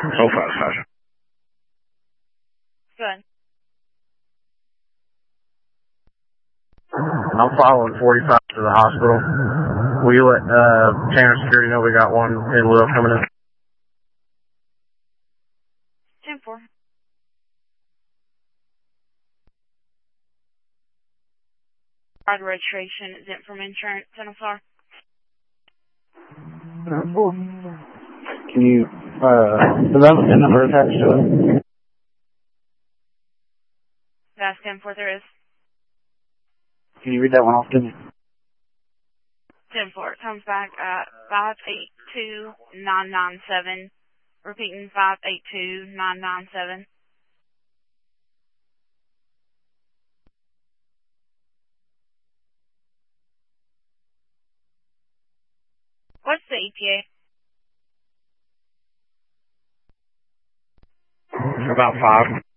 So fast, Sasha. Good. I'm following 45 to the hospital. Will you let Tanner Security know we got one in lieu coming in? 10-4. Card registration is in from insurance, NFR. Can you, does that the number attached to it? That's 10-4, there is. Can you read that one off to me? 10-4, it comes back at 582-997. Repeating 582-997. What's the ETA? About 5.